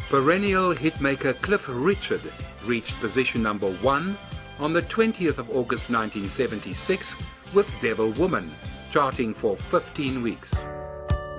Perennial hitmaker Cliff Richard reached position number 1 on the 20th of August 1976 with Devil Woman, charting for 15 weeks.